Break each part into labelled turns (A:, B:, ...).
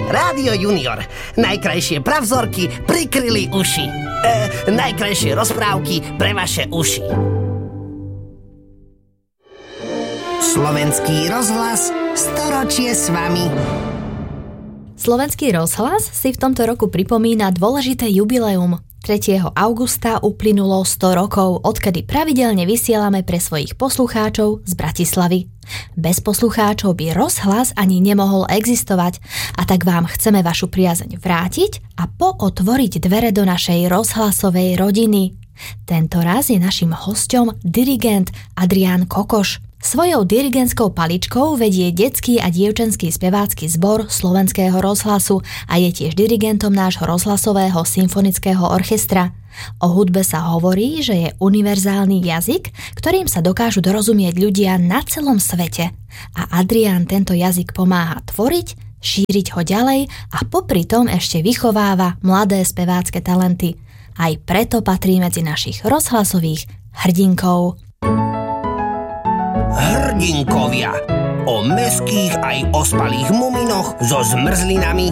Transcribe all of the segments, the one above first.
A: Rádio Junior. Najkrajšie pravzorky prikryli uši. Najkrajšie rozprávky pre vaše uši. Slovenský rozhlas, storočie s vami.
B: Slovenský rozhlas si v tomto roku pripomína dôležité jubileum. 3. augusta uplynulo 100 rokov, odkedy pravidelne vysielame pre svojich poslucháčov z Bratislavy. Bez poslucháčov by rozhlas ani nemohol existovať, a tak vám chceme vašu priazeň vrátiť a pootvoriť dvere do našej rozhlasovej rodiny. Tento raz je našim hosťom dirigent Adrián Kokoš. Svojou dirigentskou paličkou vedie detský a dievčenský spevácky zbor Slovenského rozhlasu a je tiež dirigentom nášho rozhlasového symfonického orchestra. O hudbe sa hovorí, že je univerzálny jazyk, ktorým sa dokážu dorozumieť ľudia na celom svete. A Adrián tento jazyk pomáha tvoriť, šíriť ho ďalej a popri tom ešte vychováva mladé spevácké talenty. Aj preto patrí medzi našich rozhlasových hrdinkov.
A: Hrdinkovia. O mäských aj ospalých muminoch so zmrzlinami.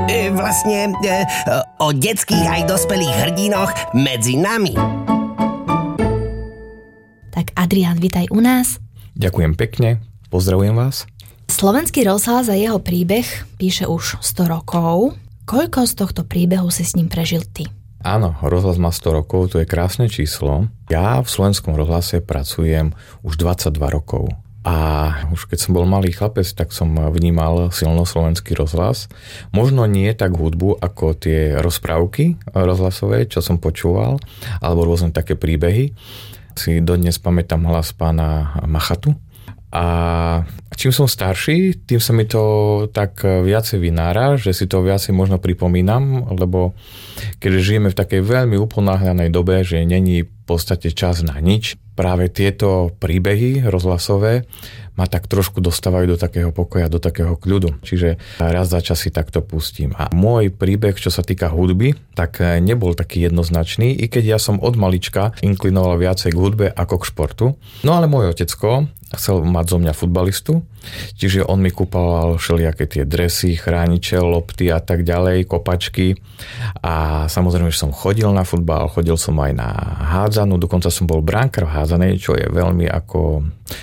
A: O detských aj dospelých hrdinoch medzi nami.
B: Tak Adrián, vitaj u nás.
C: Ďakujem pekne, pozdravujem vás.
B: Slovenský rozhlas a jeho príbeh píše už 100 rokov. Koľko z tohto príbehu si s ním prežil ty?
C: Áno, rozhlas má 100 rokov, to je krásne číslo. Ja v Slovenskom rozhlase pracujem už 22 rokov. A už keď som bol malý chlapec, tak som vnímal silno slovenský rozhlas. Možno nie tak hudbu, ako tie rozprávky rozhlasové, čo som počúval, alebo rôzne také príbehy. Si dodnes pamätám hlas pána Machatu. A čím som starší, tým sa mi to tak viacej vynára, že si to viacej možno pripomínam, lebo keďže žijeme v takej veľmi uponáhľanej dobe, že není v podstate čas na nič, práve tieto príbehy rozhlasové ma tak trošku dostávajú do takého pokoja, do takého kľudu. Čiže raz za čas si takto pustím. A môj príbeh, čo sa týka hudby, tak nebol taký jednoznačný, i keď ja som od malička inklinoval viacej k hudbe ako k športu. No ale môj otecko chcel mať zo mňa futbalistu, čiže on mi kúpoval všelijaké tie dresy, chrániče, lopty a tak ďalej, kopačky. A samozrejme, že som chodil na futbal, chodil som aj na hádzanú, dokonca som bol brankár v hádzanej, čo je veľmi ako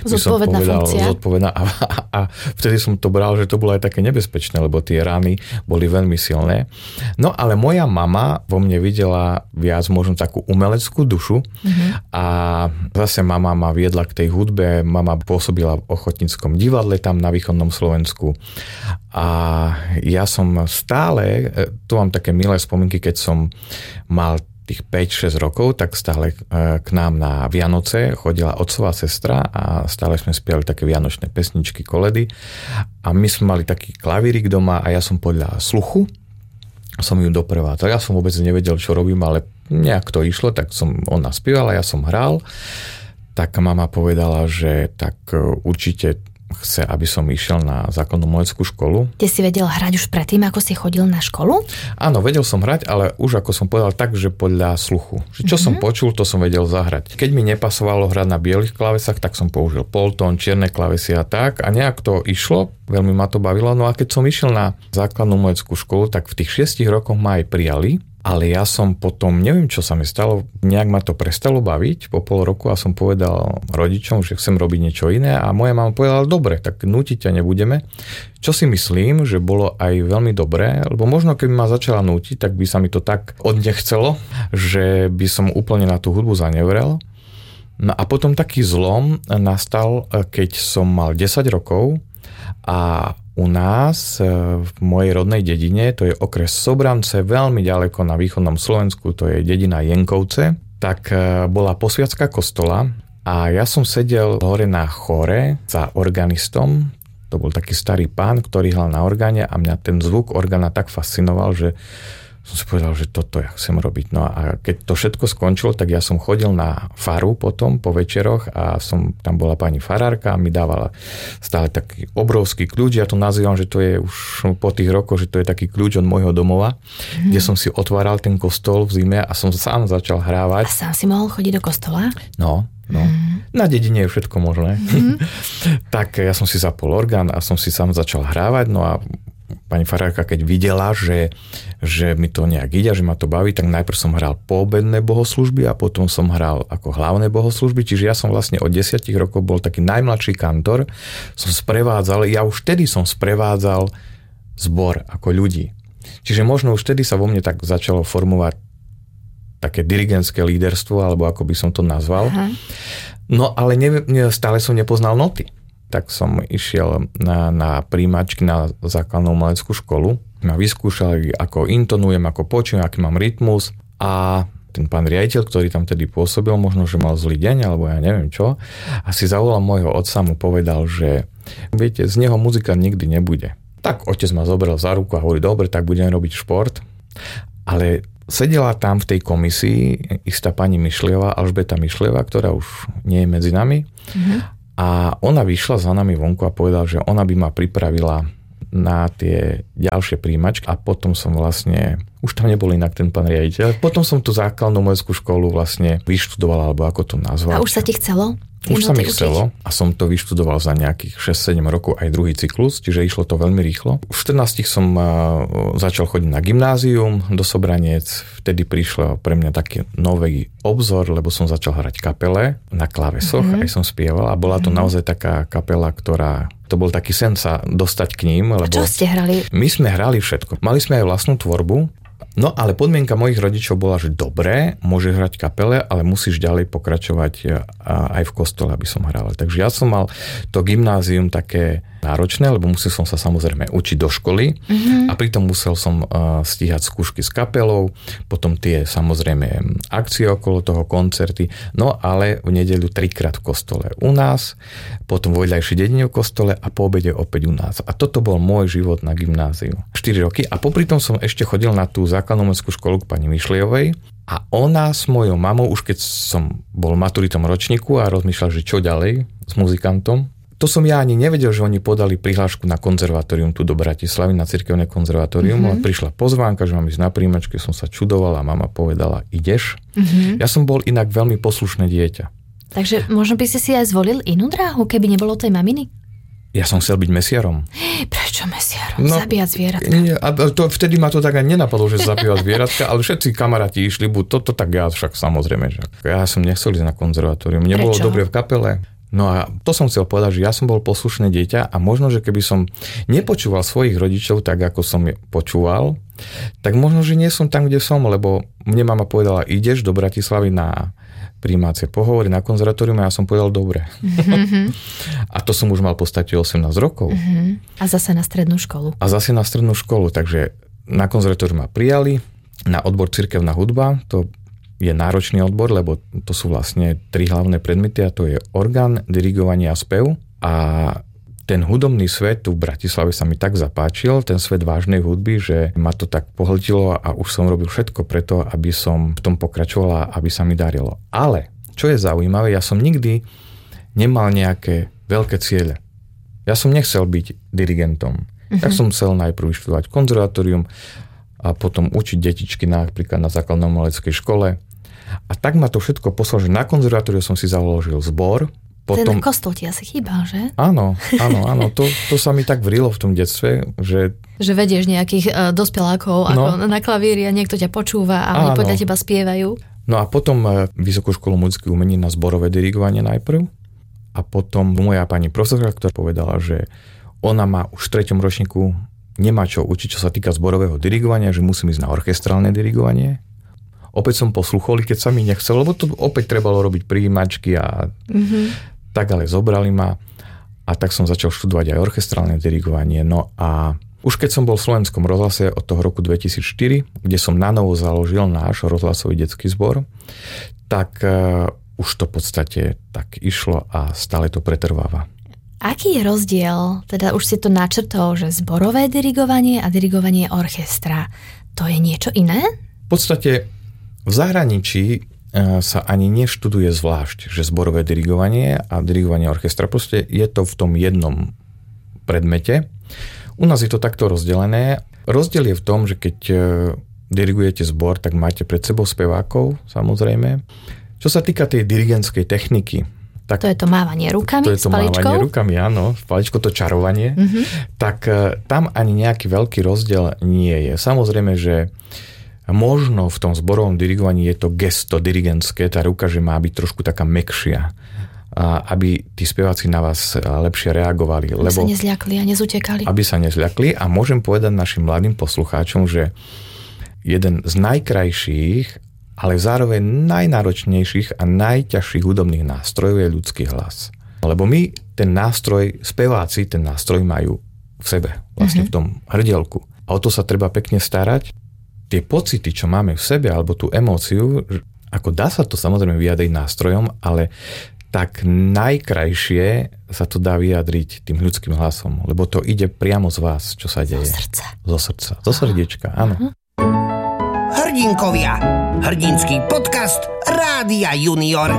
C: zodpovedná a vtedy som to bral, že to bolo aj také nebezpečné, lebo tie rány boli veľmi silné. No ale moja mama vo mne videla viac možno takú umeleckú dušu a zase mama ma viedla k tej hudbe, mama pôsobila v ochotníckom divadle tam na východnom Slovensku a ja som stále, tu mám také milé spomienky, keď som mal tých 5-6 rokov, tak stále k nám na Vianoce chodila otcová sestra a stále sme spievali také vianočné pesničky, koledy a my sme mali taký klavírik doma a ja som podľa sluchu som ju doprevádzal. Ja som vôbec nevedel, čo robím, ale nejak to išlo, tak ona spievala, ja som hral. Tak mama povedala, že tak určite chce, aby som išiel na základnú umeleckú školu.
B: Ty si vedel hrať už predtým, ako si chodil na školu?
C: Áno, vedel som hrať, ale už ako som povedal, tak, že podľa sluchu. Že čo som počul, to som vedel zahrať. Keď mi nepasovalo hrať na bielých klávesách, tak som použil poltón, čierne klávesy a tak. A nejak to išlo, veľmi ma to bavilo. No a keď som išiel na základnú umeleckú školu, tak v tých 6 rokoch ma aj prijali. Ale ja som potom, neviem, čo sa mi stalo, nejak ma to prestalo baviť po pol roku a som povedal rodičom, že chcem robiť niečo iné a moja mama povedala, dobre, tak nútiť ťa nebudeme. Čo si myslím, že bolo aj veľmi dobré, lebo možno keby ma začala nútiť, tak by sa mi to tak odnechcelo, že by som úplne na tú hudbu zanevrel. No a potom taký zlom nastal, keď som mal 10 rokov a u nás, v mojej rodnej dedine, to je okres Sobrance, veľmi ďaleko na východnom Slovensku, to je dedina Jenkovce, tak bola posviacka kostola a ja som sedel hore na chóre za organistom. To bol taký starý pán, ktorý hral na orgáne a mňa ten zvuk orgána tak fascinoval, že som si povedal, že toto ja chcem robiť. No a keď to všetko skončilo, tak ja som chodil na faru potom po večeroch a tam bola pani farárka a mi dávala stále taký obrovský kľúč. Ja to nazývam, že to je už po tých rokoch, že to je taký kľúč od môjho domova, kde som si otváral ten kostol v zime a som sám začal hrávať.
B: A sám si mohol chodiť do kostola?
C: No. Na dedine je všetko možné. Tak ja som si zapol orgán a som si sám začal hrávať, no a Pani farárka, keď videla, že mi to nejak ide, že ma to baví, tak najprv som hral poobedné bohoslúžby a potom som hral ako hlavné bohoslúžby, čiže ja som vlastne od 10 rokov bol taký najmladší kantor, ja už vtedy som sprevádzal zbor ako ľudí. Čiže možno už vtedy sa vo mne tak začalo formovať také dirigentské líderstvo, alebo ako by som to nazval. Aha. No ale stále som nepoznal noty. Tak som išiel na príjmačky na základnú umeleckú školu. Ma vyskúšali, ako intonujem, ako počujem, aký mám rytmus. A ten pán riaditeľ, ktorý tam tedy pôsobil, možno, že mal zlý deň, alebo ja neviem čo, a si zavolal môjho otca, mu povedal, že viete, z neho muzika nikdy nebude. Tak otec ma zobral za ruku a hovorí, dobre, tak budem robiť šport. Ale sedela tam v tej komisii istá pani Mišliová, Alžbeta Mišliová, ktorá už nie je medzi nami. A ona vyšla za nami vonku a povedala, že ona by ma pripravila na tie ďalšie príjmačky a potom som vlastne, už tam nebol inak ten pán riaditeľ, potom som tú základnú umeleckú školu vlastne vyštudoval, alebo ako to nazval.
B: A už sa ti chcelo?
C: Už sa mi chcelo a som to vyštudoval za nejakých 6-7 rokov aj druhý cyklus, čiže išlo to veľmi rýchlo. Už v 14 som začal chodiť na gymnázium do Sobranec, vtedy prišlo pre mňa taký nový obzor, lebo som začal hrať kapele na klávesoch, aj som spieval a bola to naozaj taká kapela, ktorá to bol taký sen sa dostať k ním. Lebo
B: a čo ste hrali?
C: My sme hrali všetko. Mali sme aj vlastnú tvorbu. No ale podmienka mojich rodičov bola, že dobre, môžeš hrať kapele, ale musíš ďalej pokračovať aj v kostole, aby som hral. Takže ja som mal to gymnázium také náročné, lebo musel som sa samozrejme učiť do školy a pritom musel som stíhať skúšky s kapelou, potom tie samozrejme akcie okolo toho, koncerty, no ale v nedeľu 3-krát v kostole u nás, potom voľajší deň v kostole a po obede opäť u nás. A toto bol môj život na gymnáziu. 4 roky a popri tom som ešte chodil na tú základnú umeleckú školu k pani Mišliovej a ona s mojou mamou, už keď som bol v maturitom ročníku a rozmýšľal, že čo ďalej s muzikantom, to som ja ani nevedel, že oni podali prihlášku na konzervatórium tu do Bratislavy, na cirkevné konzervatórium, ale prišla pozvánka, že mám ísť na príjmačke, som sa čudoval a mama povedala, ideš? Ja som bol inak veľmi poslušné dieťa.
B: Takže možno by si si aj zvolil inú dráhu, keby nebolo tej maminy?
C: Ja som chcel byť mesiarom.
B: Prečo mesiarom? No, zabíjať zvieratka.
C: A vtedy ma to tak ani nenapadlo, že zabíjať zvieratka, ale všetci kamaráti išli, buď toto, tak ja však samozrejme. Že ja som nechcel ísť na konzervatórium. Nebolo dobre v kapele. No a to som chcel povedať, že ja som bol poslušné dieťa a možno, že keby som nepočúval svojich rodičov tak, ako som počúval, tak možno, že nie som tam, kde som, lebo mne mama povedala, ideš do Bratislavy na prijímacie pohovory na konzervatórium a ja som povedal, dobre. A to som už mal v podstate 18 rokov.
B: A zase na strednú školu.
C: Takže na konzervatórium ma prijali, na odbor cirkevná hudba, to je náročný odbor, lebo to sú vlastne 3 hlavné predmety a to je orgán, dirigovanie a spev. A ten hudobný svet tu v Bratislave sa mi tak zapáčil, ten svet vážnej hudby, že ma to tak pohltilo a už som robil všetko preto, aby som v tom pokračoval a aby sa mi darilo. Ale, čo je zaujímavé, ja som nikdy nemal nejaké veľké ciele. Ja som nechcel byť dirigentom. Tak som chcel najprv vyštudovať konzervatórium a potom učiť detičky napríklad na základnej umeleckej škole. A tak ma to všetko poslalo, že na konzervatóriu som si založil zbor.
B: Potom... Ten kostol ti asi chýba, že?
C: Áno. To sa mi tak vrilo v tom detstve, že...
B: Že vedieš nejakých dospelákov ako na klavíri a niekto ťa počúva a oni podľa teba spievajú.
C: No a potom Vysokú školu muzických umení na zborové dirigovanie najprv. A potom moja pani profesorka, ktorá povedala, že ona má už v 3. ročníku nemá čo učiť, čo sa týka zborového dirigovania, že musím ísť na orchestrálne dirigovanie. Opäť som posluchol, keď sa mi nechcel, lebo to opäť trebalo robiť prijímačky a tak, ale zobrali ma a tak som začal študovať aj orchestrálne dirigovanie. No a už keď som bol v Slovenskom rozhlase od toho roku 2004, kde som nanovo založil náš rozhlasový detský zbor, tak už to v podstate tak išlo a stále to pretrváva.
B: Aký je rozdiel, teda už si to načrtol, že zborové dirigovanie a dirigovanie orchestra, to je niečo iné?
C: V podstate v zahraničí sa ani neštuduje zvlášť, že zborové dirigovanie a dirigovanie orchestra, proste je to v tom jednom predmete. U nás je to takto rozdelené. Rozdiel je v tom, že keď dirigujete zbor, tak máte pred sebou spevákov, samozrejme. Čo sa týka tej dirigentskej techniky,
B: To je to mávanie rukami
C: to je to
B: s paličkou?
C: Mávanie rukami, áno, s paličkou, to čarovanie. Tak tam ani nejaký veľký rozdiel nie je. Samozrejme, že možno v tom zborovom dirigovaní je to gesto dirigentské, tá ruka, že má byť trošku taká mäkšia, aby tí speváci na vás lepšie reagovali.
B: Aby sa nezľakli a nezutekali.
C: Aby sa nezľakli a môžem povedať našim mladým poslucháčom, že jeden z najkrajších, ale zároveň najnáročnejších a najťažších hudobných nástrojov je ľudský hlas. Lebo my ten nástroj, speváci ten nástroj majú v sebe, vlastne v tom hrdielku. A o to sa treba pekne starať. Tie pocity, čo máme v sebe, alebo tú emóciu, ako dá sa to samozrejme vyjadriť nástrojom, ale tak najkrajšie sa to dá vyjadriť tým ľudským hlasom, lebo to ide priamo z vás, čo sa deje.
B: Zo srdca.
C: Zo srdca, zo srdiečka, áno.
A: Hrdinkovia. Hrdinský podcast Rádia Junior.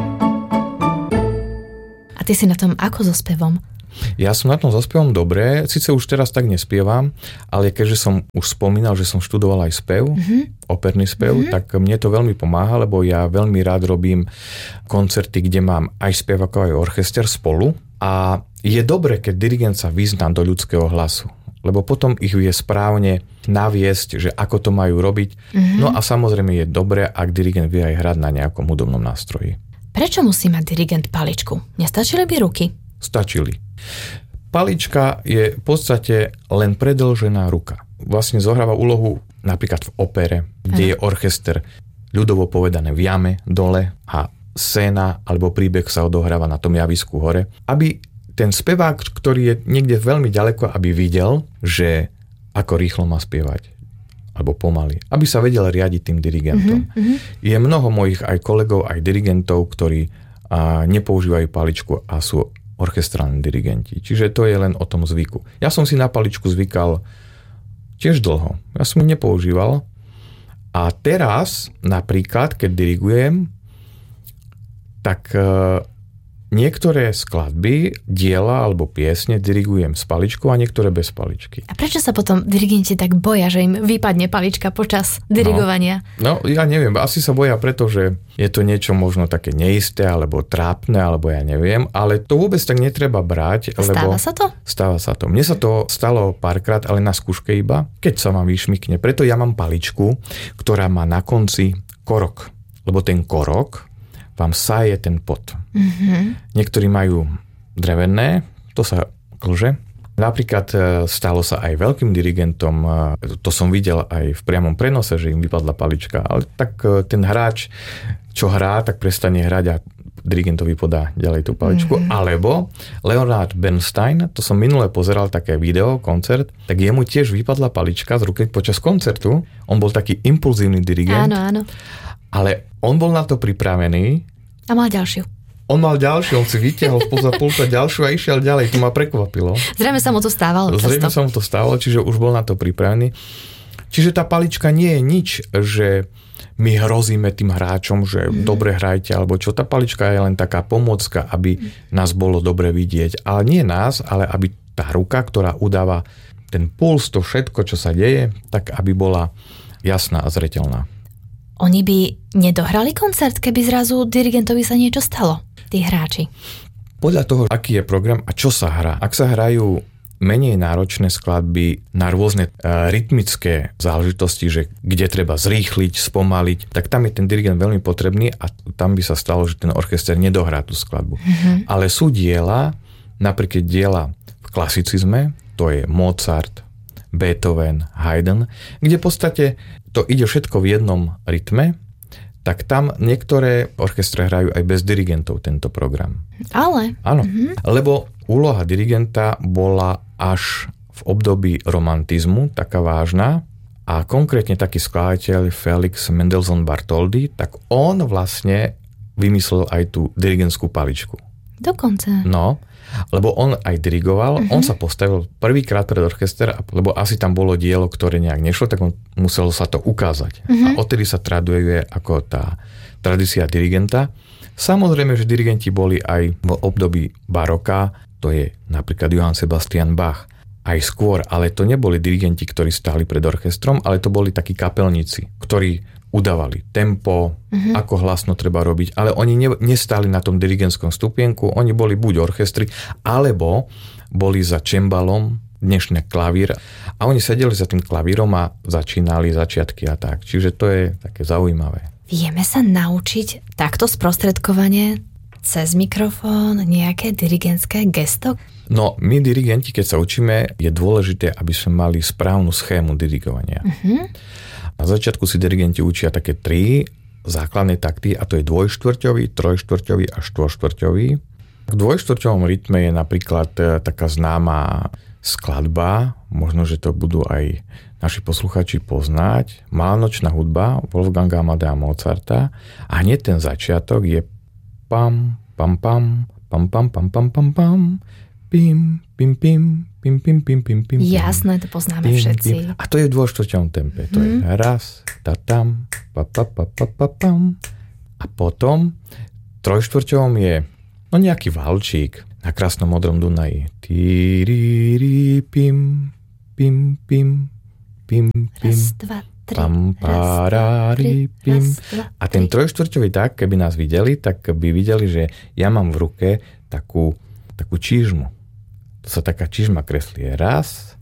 B: A ty si na tom ako so spevom?
C: Ja som na tom so spevom dobre, síce už teraz tak nespievam, ale keďže som už spomínal, že som študoval aj spev, operný spev, tak mne to veľmi pomáha, lebo ja veľmi rád robím koncerty, kde mám aj spevákov, aj orchester spolu a je dobre, keď dirigent sa vyzná do ľudského hlasu, lebo potom ich vie správne naviesť, že ako to majú robiť. No a samozrejme je dobré, ak dirigent vie aj hrať na nejakom hudobnom nástroji.
B: Prečo musí mať dirigent paličku? Nestačili by ruky?
C: Stačili. Palička je v podstate len predĺžená ruka. Vlastne zohráva úlohu napríklad v opere, kde je orchester ľudovo povedané v jame dole a scéna alebo príbeh sa odohráva na tom javisku hore, aby ten spevák, ktorý je niekde veľmi ďaleko, aby videl, že ako rýchlo má spievať alebo pomaly, aby sa vedel riadiť tým dirigentom. Je mnoho mojich aj kolegov, aj dirigentov, ktorí nepoužívajú paličku a sú orchestrálni dirigenti. Čiže to je len o tom zvyku. Ja som si na paličku zvykal tiež dlho. Ja som ju nepoužíval. A teraz napríklad, keď dirigujem, tak niektoré skladby, diela alebo piesne dirigujem s paličkou a niektoré bez paličky.
B: A prečo sa potom dirigenti tak boja, že im vypadne palička počas dirigovania?
C: No, ja neviem. Asi sa boja preto, že je to niečo možno také neisté alebo trápne, alebo ja neviem. Ale to vôbec tak netreba brať.
B: Stáva sa to?
C: Stáva sa to. Mne sa to stalo párkrát, ale na skúške iba, keď sa vám vyšmykne. Preto ja mám paličku, ktorá má na konci korok. Lebo ten korok vám saje ten pot. Niektorí majú drevené, to sa klže. Napríklad stalo sa aj veľkým dirigentom, to som videl aj v priamom prenose, že im vypadla palička, ale tak ten hráč, čo hrá, tak prestane hrať a dirigentovi podá ďalej tú paličku. Alebo Leonard Bernstein, to som minule pozeral také video, koncert, tak jemu tiež vypadla palička z ruky počas koncertu. On bol taký impulzívny dirigent.
B: Áno, áno.
C: Ale on bol na to pripravený.
B: A mal ďalšiu.
C: On si vytiahol spoza pulta ďalšiu a išiel ďalej. To ma prekvapilo.
B: Zrejme sa mu to stávalo.
C: Čiže už bol na to pripravený. Čiže tá palička nie je nič, že my hrozíme tým hráčom, že dobre hrajte, alebo čo. Tá palička je len taká pomôcka, aby nás bolo dobre vidieť. Ale nie nás, ale aby tá ruka, ktorá udáva ten puls, to všetko, čo sa deje, tak aby bola jasná a zreteľná.
B: Oni by nedohrali koncert, keby zrazu dirigentovi sa niečo stalo, tí hráči?
C: Podľa toho, aký je program a čo sa hrá. Ak sa hrajú menej náročné skladby na rôzne rytmické záležitosti, že kde treba zrýchliť, spomaliť, tak tam je ten dirigent veľmi potrebný a tam by sa stalo, že ten orchester nedohrá tú skladbu. Ale sú diela, napríklad diela v klasicizme, to je Mozart, Beethoven, Haydn, kde v podstate to ide všetko v jednom rytme, tak tam niektoré orchestre hrajú aj bez dirigentov tento program.
B: Ale?
C: Áno, lebo úloha dirigenta bola až v období romantizmu taká vážna a konkrétne taký skladateľ Felix Mendelssohn Bartholdy, tak on vlastne vymyslel aj tú dirigentskú paličku.
B: Dokonca.
C: No, lebo on aj dirigoval, on sa postavil prvýkrát pred orchester, lebo asi tam bolo dielo, ktoré nejak nešlo, tak on musel sa to ukázať. A odtedy sa traduje ako tá tradícia dirigenta. Samozrejme, že dirigenti boli aj v období baroka, to je napríklad Johann Sebastian Bach, aj skôr, ale to neboli dirigenti, ktorí stáli pred orchestrom, ale to boli takí kapelníci, ktorí udávali tempo, ako hlasno treba robiť, ale oni nestáli na tom dirigentskom stupienku, oni boli buď orchestri, alebo boli za čembalom, dnešný klavír, a oni sedeli za tým klavírom a začínali začiatky a tak. Čiže to je také zaujímavé.
B: Vieme sa naučiť takto sprostredkovanie cez mikrofón, nejaké dirigentské gesto?
C: No, my dirigenti, keď sa učíme, je dôležité, aby sme mali správnu schému dirigovania. Na začiatku si dirigenti učia také 3 základné takty, a to je 2/4, 3/4 a 4/4. V 2/4 rytme je napríklad taká známa skladba, možno, že to budú aj naši posluchači poznať, Málnočná hudba Wolfganga Amadea Mozarta, a hneď ten začiatok je pam, pam, pam, pam, pam, pam, pam, pam, pam, pim, pim, pim, pim, pim, pim, pim, pim.
B: Jasné, to poznáme všetci.
C: A to je v 2/4 tempe. To je raz, ta tam, pa, pa, pa, pa, pa, pam. A potom 3/4 je nejaký valčík na krásnom modrom Dunaji. Tí, pim, pim, pim, pim, pim.
B: Raz, dva, tri.
C: Pam, parári, pim. A ten 3/4 tak, keby nás videli, tak by videli, že ja mám v ruke takú čižmu. To sa taká čižma kreslí. Raz,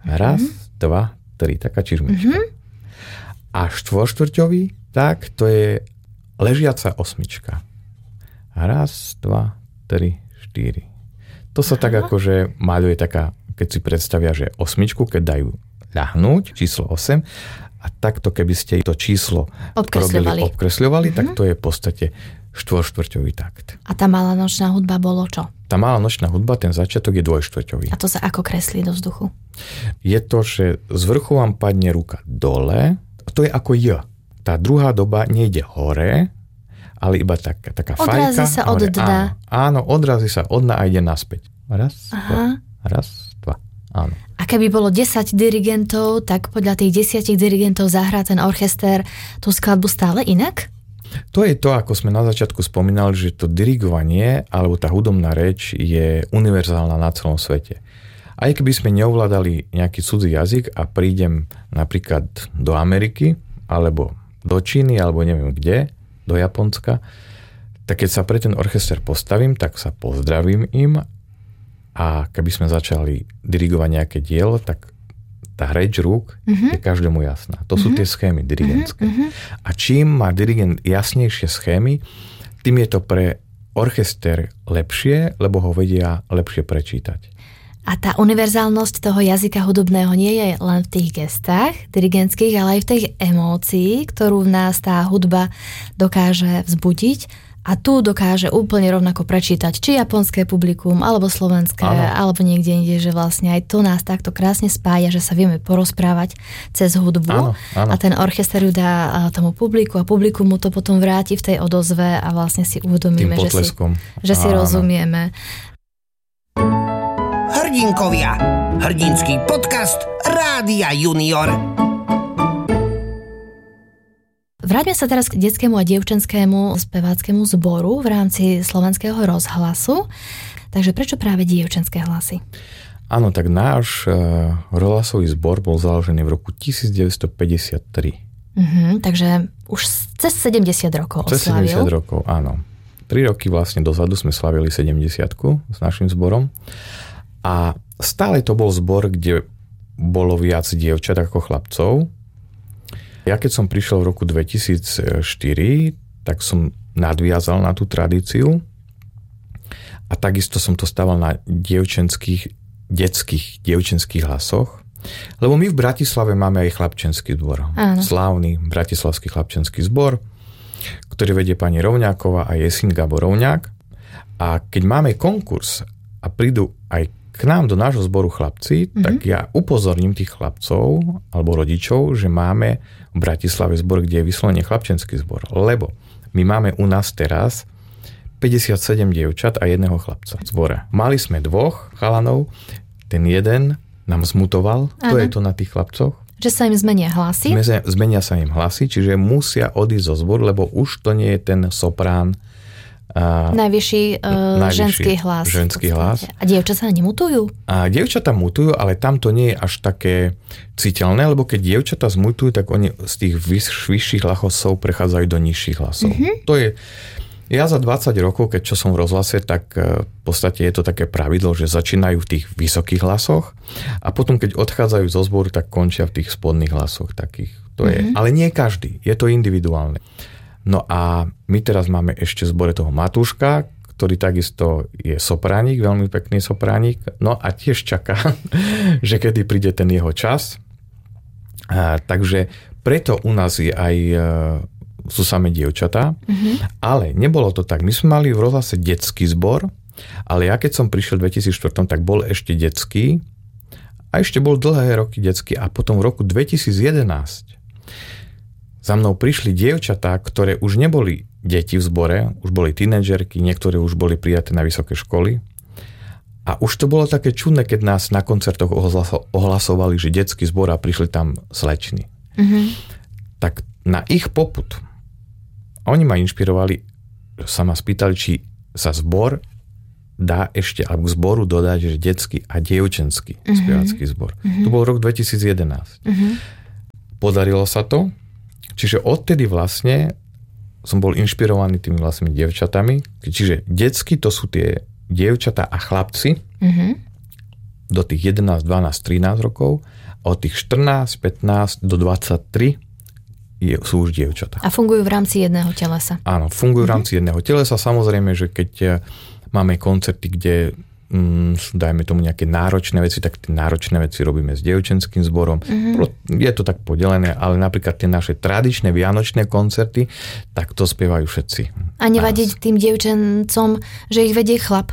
C: 2, 3. Taká čižmička. A 4/4, tak to je ležiaca 8. Raz, 2, 3, 4. To sa tak akože maľuje taká, keď si predstavia, že 8, keď dajú ľahnúť, číslo 8, a takto keby ste to číslo obkresľovali, tak to je v podstate 4/4 takt.
B: A tá malá nočná hudba bolo čo?
C: Tá malá nočná hudba, ten začiatok je 2/4.
B: A to sa ako kreslí do vzduchu?
C: Je to, že z vrchu vám padne ruka dole, to je ako J. Tá druhá doba nejde hore, ale iba taká fajka.
B: Odrazí sa od dna.
C: Áno, odrazí sa od dna a ide naspäť. Raz, dva. Áno.
B: A keby bolo 10 dirigentov, tak podľa tých 10 dirigentov zahrá ten orchester tú skladbu stále inak?
C: To je to, ako sme na začiatku spomínali, že to dirigovanie alebo tá hudobná reč je univerzálna na celom svete. Aj keby sme neovládali nejaký cudzí jazyk a prídem napríklad do Ameriky alebo do Číny alebo neviem kde, do Japonska, tak keď sa pre ten orchester postavím, tak sa pozdravím im, a keby sme začali dirigovať nejaké dielo, tak tá reč rúk je každému jasná. To sú tie schémy dirigentské. A čím má dirigent jasnejšie schémy, tým je to pre orchester lepšie, lebo ho vedia lepšie prečítať.
B: A tá univerzálnosť toho jazyka hudobného nie je len v tých gestách dirigentských, ale aj v tej emócii, ktorú v nás tá hudba dokáže vzbudiť. A tu dokáže úplne rovnako prečítať či japonské publikum, alebo slovenské, alebo niekde inde, že vlastne aj to nás takto krásne spája, že sa vieme porozprávať cez hudbu. Áno. A ten orchester ju dá tomu publiku a publikum mu to potom vráti v tej odozve a vlastne si uvedomíme, že si rozumieme.
A: Hrdinkovia. Hrdinský podcast Rádia Junior.
B: Vráťme sa teraz k detskému a dievčenskému speváckému zboru v rámci Slovenského rozhlasu. Takže prečo práve dievčenské hlasy?
C: Áno, tak náš rozhlasový zbor bol založený v roku 1953.
B: Takže už cez 70 rokov oslavil.
C: Cez 70 rokov, áno. 3 roky vlastne dozadu sme slavili 70-ku s našim zborom. A stále to bol zbor, kde bolo viac dievčat ako chlapcov. Ja keď som prišiel v roku 2004, tak som nadviazal na tú tradíciu a takisto som to stával na detských dievčenských hlasoch, lebo my v Bratislave máme aj chlapčenský zbor.
B: Áno.
C: Slávny bratislavský chlapčenský zbor, ktorý vedie pani Rovňáková a Jesín Gabo Rovňák. A keď máme konkurs a prídu aj k nám do nášho zboru chlapci, tak ja upozorním tých chlapcov alebo rodičov, že máme v Bratislave zbor, kde je vyslovene chlapčenský zbor. Lebo my máme u nás teraz 57 dievčat a jedného chlapca v zbore. Mali sme 2 chalanov, ten jeden nám zmutoval, to je to na tých chlapcoch.
B: Že sa im zmenia hlasy?
C: Zmenia sa im hlasy, čiže musia odísť zo zboru, lebo už to nie je ten soprán
B: Najvyšší ženský hlas.
C: Ženský hlas.
B: A dievčatá nemutujú?
C: A dievčatá mutujú, ale tam to nie je až také citeľné, lebo keď dievčatá zmutujú, tak oni z tých vyšších hlasov prechádzajú do nižších hlasov. To je... Ja za 20 rokov, keď čo som v rozhlase, tak v podstate je to také pravidlo, že začínajú v tých vysokých hlasoch a potom, keď odchádzajú zo zboru, tak končia v tých spodných hlasoch takých. To je, ale nie každý, je to individuálne. No a my teraz máme ešte v zbore toho Matúška, ktorý takisto je sopránik, veľmi pekný sopránik, no a tiež čaká, že kedy príde ten jeho čas. Takže preto u nás je aj... sú samé dievčatá, ale nebolo to tak. My sme mali v rozhlase detský zbor, ale ja keď som prišiel v 2004, tak bol ešte detský a ešte bol dlhé roky detský a potom v roku 2011 za mnou prišli dievčatá, ktoré už neboli deti v zbore, už boli tínedžerky, niektoré už boli prijaté na vysoké školy a už to bolo také čudné, keď nás na koncertoch ohlasovali, že detský zbor a prišli tam slečny. Tak na ich popud oni ma inšpirovali, sa ma spýtali, či sa zbor dá ešte, alebo k zboru dodať, že detský a dievčenský spevácky zbor. To bol rok 2011. Podarilo sa to, čiže odtedy vlastne som bol inšpirovaný tými vlastnými dievčatami, čiže detský to sú tie dievčatá a chlapci do tých 11, 12, 13 rokov a od tých 14, 15 do 23 sú už dievčatá.
B: A fungujú v rámci jedného telesa.
C: Áno, fungujú v rámci jedného telesa. Samozrejme, že keď máme koncerty, kde dajme tomu nejaké náročné veci, tak tie náročné veci robíme s dievčenským zborom. Je to tak podelené, ale napríklad tie naše tradičné vianočné koncerty, tak to spievajú všetci.
B: A nevadiť tým dievčencom, že ich vedie chlap?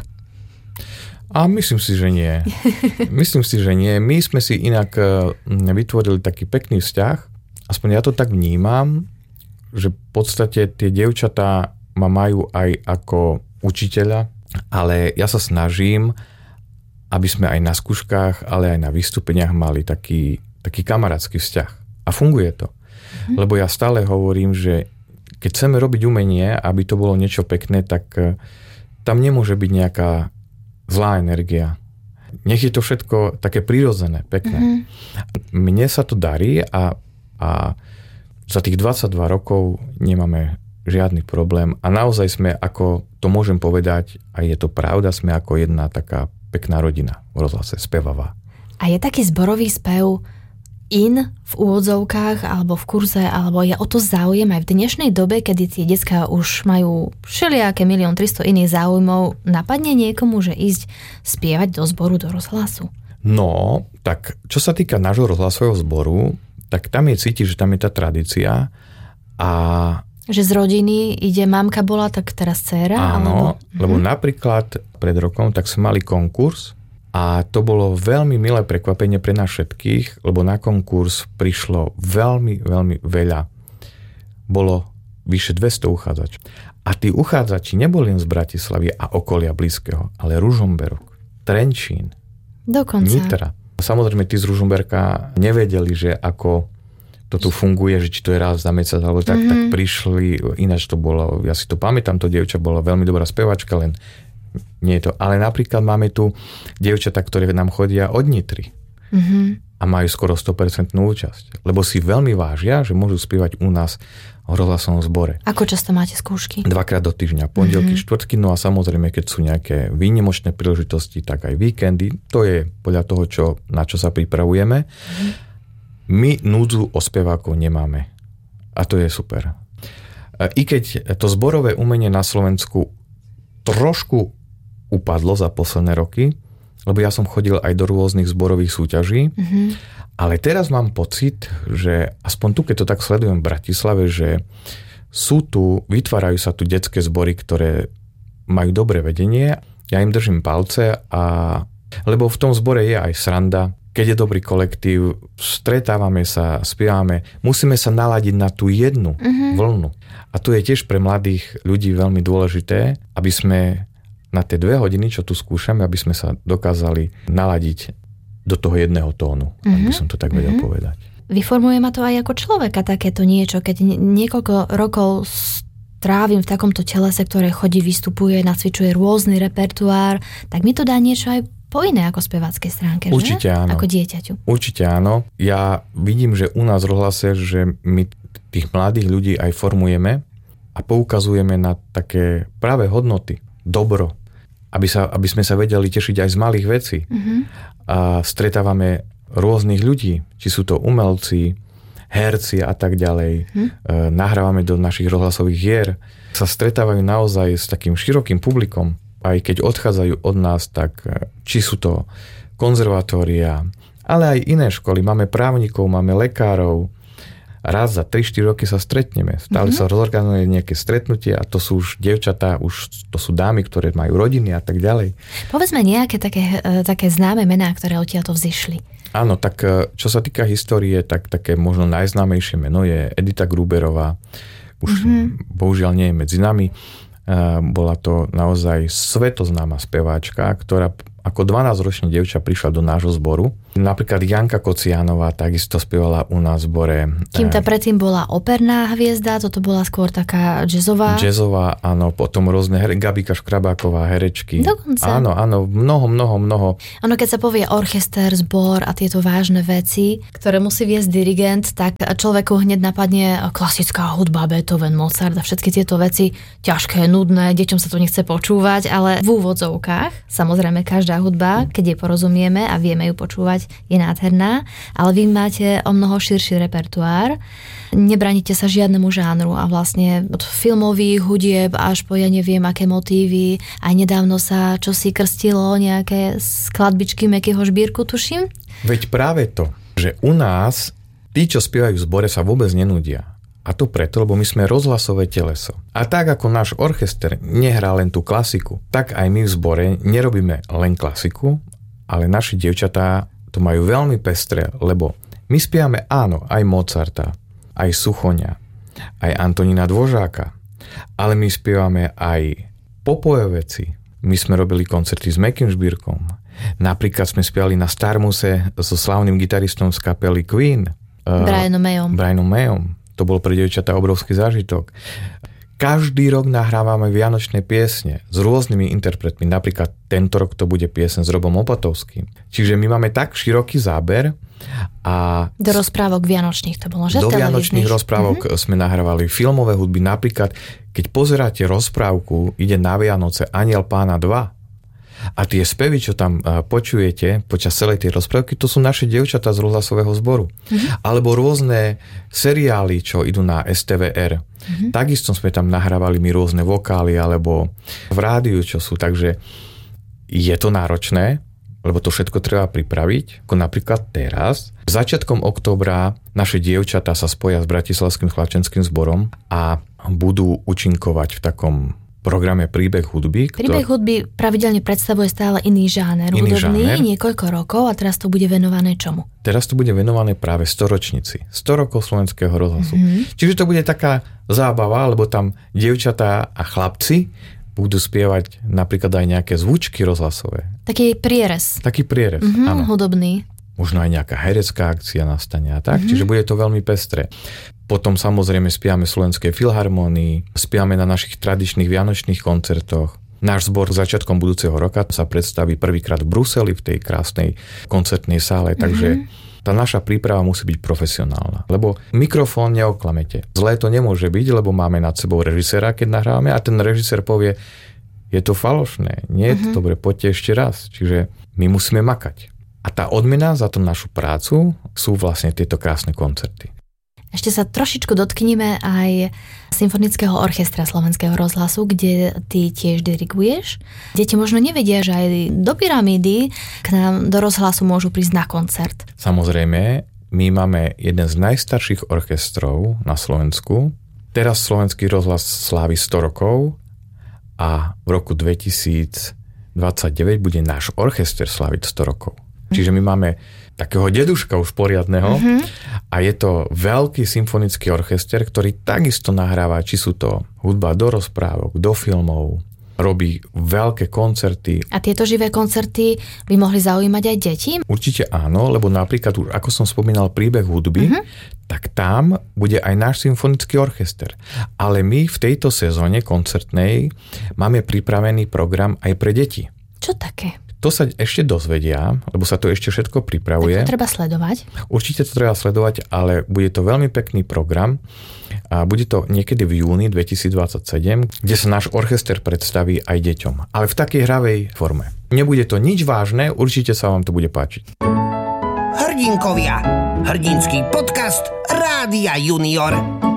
C: A myslím si, že nie. Myslím si, že nie. My sme si inak vytvorili taký pekný vzťah, aspoň ja to tak vnímam, že v podstate tie dievčatá ma majú aj ako učiteľa, ale ja sa snažím, aby sme aj na skúškach, ale aj na vystúpeniach mali taký kamarátsky vzťah. A funguje to. Lebo ja stále hovorím, že keď chceme robiť umenie, aby to bolo niečo pekné, tak tam nemôže byť nejaká zlá energia. Nech je to všetko také prirodzené, pekné. Mne sa to darí a za tých 22 rokov nemáme žiadny problém a naozaj sme, ako to môžem povedať, a je to pravda, sme ako jedna taká pekná rodina v rozhlase, spevavá.
B: A je taký zborový spev v úvodzovkách alebo v kurze, alebo je o to záujem aj v dnešnej dobe, kedy tie decká už majú všelijaké 1 300 000 iných záujmov, napadne niekomu, že ísť spievať do zboru, do rozhlasu?
C: No, tak čo sa týka nášho rozhlasového zboru, tak tam je cítiť, že tam je tá tradícia a... Že
B: z rodiny ide mamka bola, tak teraz dcéra?
C: Áno, lebo napríklad pred rokom tak sme mali konkurs a to bolo veľmi milé prekvapenie pre nás všetkých, lebo na konkurs prišlo veľmi, veľmi veľa. Bolo vyše 200 uchádzačov. A tí uchádzači neboli len z Bratislavy a okolia blízkeho, ale Ružomberok, Trenčín,
B: dokonca
C: Nitra. Samozrejme, tí z Ružomberka nevedeli, že ako to tu funguje, že či to je raz za mesiac, alebo tak prišli, ináč to bolo, ja si to pamätám, to dievča bola veľmi dobrá spevačka, len nie je to. Ale napríklad máme tu dievčatá, ktoré nám chodia od Nitry a majú skoro 100% účasť, lebo si veľmi vážia, že môžu spievať u nás v rozhlasovom zbore.
B: Ako často máte skúšky?
C: 2-krát do týždňa, pondelky, štvrtky, no a samozrejme, keď sú nejaké výnimočné príležitosti, tak aj víkendy. To je podľa toho, na čo sa pripravujeme. My núdzu o spevákov nemáme. A to je super. I keď to zborové umenie na Slovensku trošku upadlo za posledné roky, lebo ja som chodil aj do rôznych zborových súťaží, ale teraz mám pocit, že aspoň tu, keď to tak sledujem v Bratislave, že vytvárajú sa tu detské zbory, ktoré majú dobré vedenie. Ja im držím palce, lebo v tom zbore je aj sranda. Keď je dobrý kolektív, stretávame sa, spievame, musíme sa naladiť na tú jednu vlnu. A to je tiež pre mladých ľudí veľmi dôležité, aby sme na tie 2 hodiny, čo tu skúšame, aby sme sa dokázali naladiť do toho jedného tónu, ak by som to tak vedel povedať.
B: Vyformuje ma to aj ako človeka takéto niečo, keď niekoľko rokov trávim v takomto telese, ktoré chodí, vystupuje, nacvičuje rôzny repertoár, tak mi to dá niečo aj po iné ako speváckej stránke,
C: Určite
B: že?
C: Áno.
B: Ako dieťaťu.
C: Určite áno. Ja vidím, že u nás v rozhlase, že my tých mladých ľudí aj formujeme a poukazujeme na také práve hodnoty, dobro, aby sme sa vedeli tešiť aj z malých vecí. A stretávame rôznych ľudí, či sú to umelci, herci a tak ďalej. Nahrávame do našich rozhlasových hier. Sa stretávajú naozaj s takým širokým publikom. Aj keď odchádzajú od nás, tak či sú to konzervatória, ale aj iné školy. Máme právnikov, máme lekárov. Raz za 3-4 roky sa stretneme. Stále sa rozorganuje nejaké stretnutie a to sú už dievčatá, to sú dámy, ktoré majú rodiny a tak ďalej.
B: Povedzme nejaké také známe mená, ktoré odtiaľto vzišli.
C: Áno, tak čo sa týka histórie, tak také možno najznámejšie meno je Edita Gruberová. Už bohužiaľ nie je medzi nami. Bola to naozaj svetoznáma speváčka, ktorá ako 12-ročná dievča prišla do nášho zboru. Napríklad Janka Kociánová takisto spievala u nás v zbore.
B: Kým tá predtým bola operná hviezda, toto bola skôr taká jazzová.
C: Jazzová, áno, potom rôzne Gabika Škrabáková, herečky.
B: Dokonca.
C: Áno, mnoho.
B: Ono, keď sa povie orchester, zbor a tieto vážne veci, ktoré musí viesť dirigent, tak človeku hneď napadne klasická hudba, Beethoven, Mozart a všetky tieto veci ťažké, nudné, deťom sa to nechce počúvať, ale v úvodzovkách, samozrejme každá hudba, keď jej porozumieme a vieme ju počúvať, je nádherná, ale vy máte o mnoho širší repertoár. Nebraníte sa žiadnemu žánru a vlastne od filmových hudieb až po ja neviem aké motívy. Aj nedávno sa čosi krstilo, nejaké skladbičky Mäkkýho Žbírku, tuším.
C: Veď práve to, že u nás tí, čo spievajú v zbore, sa vôbec nenudia. A to preto, lebo my sme rozhlasové teleso. A tak ako náš orchester nehrá len tú klasiku, tak aj my v zbore nerobíme len klasiku, ale naši dievčatá to majú veľmi pestré, lebo my spievame áno, aj Mozarta, aj Suchoňa, aj Antonína Dvořáka, ale my spievame aj popové veci. My sme robili koncerty s Mäkkým Žbírkom. Napríklad sme spievali na Starmuse so slávnym gitaristom z kapely Queen. Brianom Mayom. To bol pre dievčatá obrovský zážitok. Každý rok nahrávame vianočné piesne s rôznymi interpretmi. Napríklad tento rok to bude piesň s Robom Opatovským. Čiže my máme tak široký záber a... Do
B: rozprávok vianočných to bolo, že?
C: Do vianočných rozprávok sme nahrávali filmové hudby. Napríklad, keď pozeráte rozprávku Ide na Vianoce Anjel Pána 2 a tie spevy, čo tam počujete počas celej tej rozprávky, to sú naše dievčatá z rozhlasového zboru. Alebo rôzne seriály, čo idú na STVR. Takisto sme tam nahrávali my rôzne vokály alebo v rádiu, čo sú. Takže je to náročné, lebo to všetko treba pripraviť. Ako napríklad teraz, začiatkom októbra naše dievčatá sa spoja s Bratislavským chlapčenským zborom a budú účinkovať v takom programe Príbeh hudby.
B: Príbeh hudby pravidelne predstavuje stále iný žáner. Hudobný, niekoľko rokov a teraz to bude venované čomu?
C: Teraz to bude venované práve 100-ročnici. 100 rokov Slovenského rozhlasu. Čiže to bude taká zábava, lebo tam dievčatá a chlapci budú spievať napríklad aj nejaké zvučky rozhlasové. Taký prierez, áno.
B: Hudobný.
C: Možno aj nejaká herecká akcia nastane a tak. Čiže bude to veľmi pestré. Potom samozrejme spievame v Slovenskej filharmónii, spievame na našich tradičných vianočných koncertoch. Náš zbor začiatkom budúceho roka sa predstaví prvýkrát v Bruseli v tej krásnej koncertnej sále, takže tá naša príprava musí byť profesionálna. Lebo mikrofón neoklamete. Zlé to nemôže byť, lebo máme nad sebou režiséra, keď nahrávame a ten režisér povie, je to falošné, nie je to dobre, poďte ešte raz. Čiže my musíme makať. A tá odmena za tú našu prácu sú vlastne tieto krásne koncerty.
B: Ešte sa trošičku dotkneme aj Symfonického orchestra Slovenského rozhlasu, kde ty tiež diriguješ. Deti možno nevedia, že aj do Pyramídy k nám do rozhlasu môžu prísť na koncert.
C: Samozrejme, my máme jeden z najstarších orchestrov na Slovensku. Teraz Slovenský rozhlas slávi 100 rokov a v roku 2029 bude náš orchester sláviť 100 rokov. Čiže my máme takého deduška už poriadneho a je to veľký symfonický orchester, ktorý takisto nahráva, či sú to hudba do rozprávok, do filmov, robí veľké koncerty.
B: A tieto živé koncerty by mohli zaujímať aj deti?
C: Určite áno, lebo napríklad, ako som spomínal, príbeh hudby, tak tam bude aj náš symfonický orchester. Ale my v tejto sezóne koncertnej máme pripravený program aj pre deti.
B: Čo také?
C: To sa ešte dozvedia, lebo sa to ešte všetko pripravuje.
B: Tak to treba sledovať?
C: Určite to treba sledovať, ale bude to veľmi pekný program a bude to niekedy v júni 2027, kde sa náš orchester predstaví aj deťom, ale v takej hravej forme. Nebude to nič vážne, určite sa vám to bude páčiť.
A: Hrdinkovia. Hrdinský podcast Rádia Junior.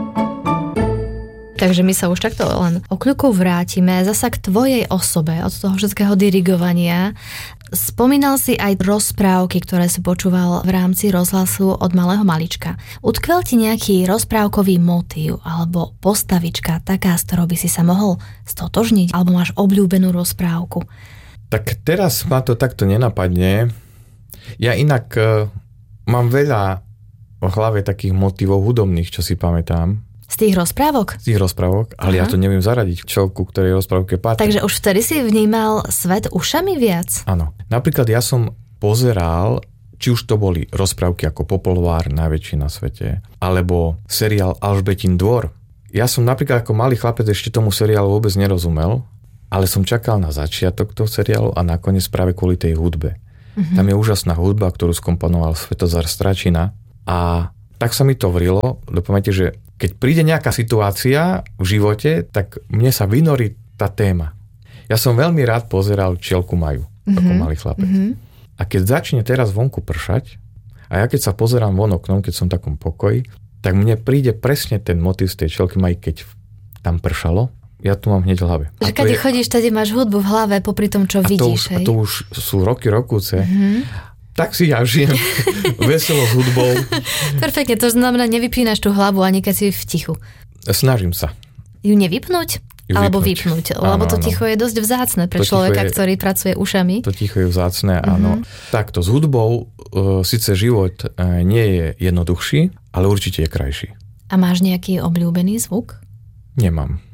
B: Takže my sa už takto len o kľuku vrátime zasa k tvojej osobe, od toho všetkého dirigovania. Spomínal si aj rozprávky, ktoré si počúval v rámci rozhlasu od malého malička. Utkvel ti nejaký rozprávkový motív alebo postavička, taká, s ktorou by si sa mohol stotožniť, alebo máš obľúbenú rozprávku?
C: Tak teraz ma to takto nenapadne. Ja inak mám veľa v hlave takých motívov hudobných, čo si pamätám.
B: Z tých rozprávok?
C: Z tých rozprávok, ale ja to neviem zaradiť, čo ku ktorej rozprávke patrí.
B: Takže už vtedy si vnímal svet ušami viac?
C: Áno. Napríklad ja som pozeral, či už to boli rozprávky ako Popolvár, najväčší na svete, alebo seriál Alžbetin dvor. Ja som napríklad ako malý chlapec ešte tomu seriálu vôbec nerozumel, ale som čakal na začiatok toho seriálu a nakoniec práve kvôli tej hudbe. Tam je úžasná hudba, ktorú skomponoval Svetozar Stračina a tak sa mi to vrilo do pamäte, že keď príde nejaká situácia v živote, tak mne sa vynorí tá téma. Ja som veľmi rád pozeral Čielku Maju, ako malý chlapec. A keď začne teraz vonku pršať, a ja keď sa pozerám von oknom, keď som v takom pokoji, tak mne príde presne ten motív z tej Čielky Maj, keď tam pršalo. Ja tu mám hneď v hlave.
B: Že keď chodíš, tady máš hudbu v hlave popri tom, čo vidíš.
C: A to už sú roky rokúce. Tak si ja žijem veselo s hudbou.
B: Perfektne, to znamená, nevypínaš tú hlavu ani keď si v tichu.
C: Snažím sa.
B: Ju nevypnúť? Alebo vypnúť? Lebo to ticho je dosť vzácne pre človeka, ktorý pracuje ušami.
C: To ticho je vzácne, áno. Takto, s hudbou síce život nie je jednoduchší, ale určite je krajší.
B: A máš nejaký obľúbený zvuk?
C: Nemám.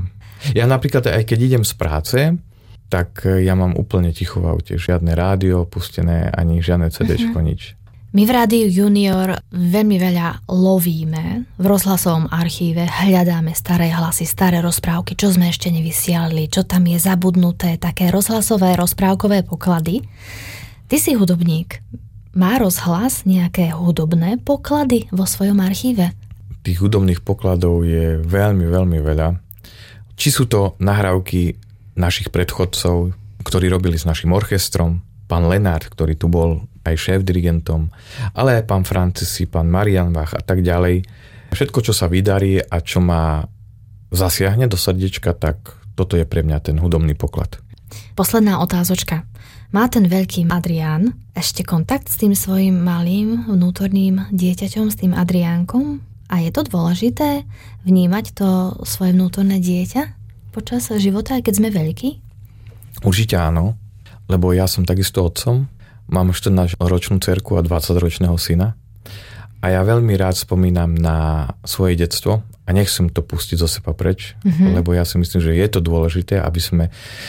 C: Ja napríklad aj keď idem z práce, tak ja mám úplne ticho v aute. Žiadne rádio pustené, ani žiadne CDčko, nič.
B: My v Rádiu Junior veľmi veľa lovíme v rozhlasovom archíve, hľadáme staré hlasy, staré rozprávky, čo sme ešte nevysielali, čo tam je zabudnuté, také rozhlasové, rozprávkové poklady. Ty si hudobník. Má rozhlas nejaké hudobné poklady vo svojom archíve?
C: Tých hudobných pokladov je veľmi, veľmi veľa. Či sú to nahrávky našich predchodcov, ktorí robili s našim orchestrom, pán Lenard, ktorý tu bol aj šéf-dirigentom, ale aj pán Francisi, pán Marian Bach a tak ďalej. Všetko, čo sa vydarí a čo ma zasiahne do srdiečka, tak toto je pre mňa ten hudobný poklad.
B: Posledná otázočka. Má ten veľký Adrián ešte kontakt s tým svojim malým vnútorným dieťaťom, s tým Adriánkom? A je to dôležité vnímať to svoje vnútorné dieťa počas života, aj keď sme veľkí?
C: Určite áno, lebo ja som takisto otcom. Mám 14-ročnú dcerku a 20-ročného syna. A ja veľmi rád spomínam na svoje detstvo a nechcem to pustiť zo seba preč, lebo ja si myslím, že je to dôležité, aby sme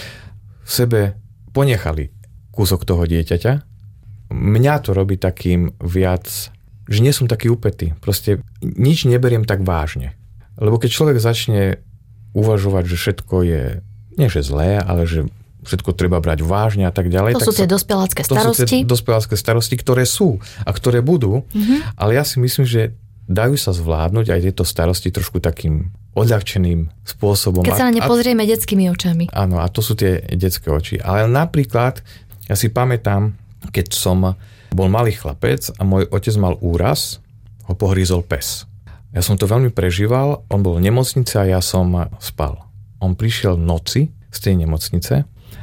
C: v sebe ponechali kúsok toho dieťaťa. Mňa to robí takým viac, že nie som taký upätý. Proste nič neberiem tak vážne. Lebo keď človek začne uvažovať, že všetko je, nie že zlé, ale že všetko treba brať vážne a tak ďalej.
B: To sú tie dospelácké starosti.
C: To sú tie dospelácké starosti, ktoré sú a ktoré budú, ale ja si myslím, že dajú sa zvládnuť aj tieto starosti trošku takým odľahčeným spôsobom.
B: Keď sa na ne pozrieme detskými očami.
C: Áno, a to sú tie detské oči. Ale napríklad, ja si pamätám, keď som bol malý chlapec a môj otec mal úraz, ho pohrízol pes. Ja som to veľmi prežíval, on bol v nemocnici a ja som spal. On prišiel v noci z tej nemocnice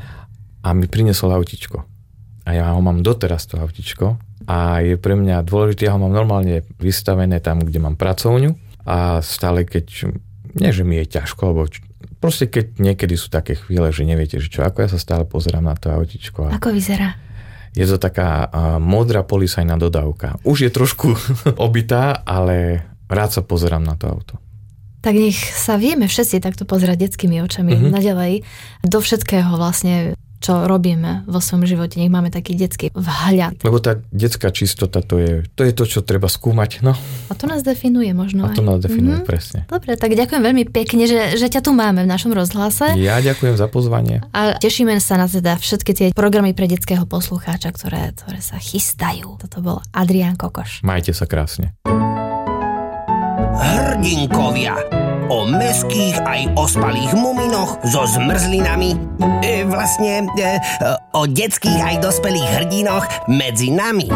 C: a mi priniesol autičko. A ja ho mám doteraz to autičko a je pre mňa dôležité, ja ho mám normálne vystavené tam, kde mám pracovňu a stále keď, nie že mi je ťažko, alebo proste keď niekedy sú také chvíle, že neviete, že čo, ako ja sa stále pozerám na to autičko.
B: Ako vyzerá?
C: Je to taká modrá policajná dodávka. Už je trošku obitá, ale rád sa pozerám na to auto.
B: Tak nech sa vieme všetci takto pozerať detskými očami naďalej do všetkého vlastne, čo robíme vo svojom živote. Nech máme taký detský vhľad.
C: Lebo tá detská čistota, to je to, čo treba skúmať. No.
B: A to nás definuje možno aj.
C: A to nás definuje, presne.
B: Dobre, tak ďakujem veľmi pekne, že ťa tu máme v našom rozhlase.
C: Ja ďakujem za pozvanie.
B: A tešíme sa na teda všetky tie programy pre detského poslucháča, ktoré sa chystajú. Toto bol Adrián Kokoš.
C: Majte sa krásne.
A: Hrdinkovia. O mäských aj ospalých muminoch so zmrzlinami. O detských aj dospelých hrdinoch medzi nami.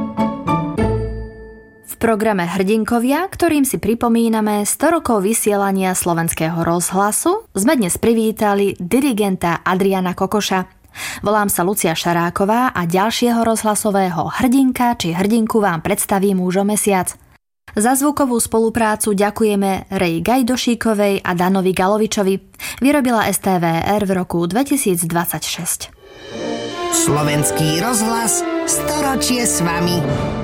B: V programe Hrdinkovia, ktorým si pripomíname 100 rokov vysielania Slovenského rozhlasu, sme dnes privítali dirigenta Adriána Kokoša. Volám sa Lucia Šaráková a ďalšieho rozhlasového hrdinka či hrdinku vám predstavím už o mesiac. Za zvukovú spoluprácu ďakujeme Rej Gajdošíkovej a Danovi Galovičovi. Vyrobila STVR v roku 2026.
A: Slovenský rozhlas, storočie s vami.